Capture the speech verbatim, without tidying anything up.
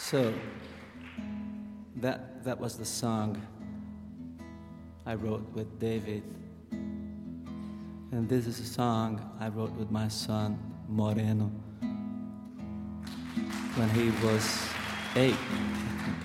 So that that was the song I wrote with David. And this is a song I wrote with my son Moreno when he was eight.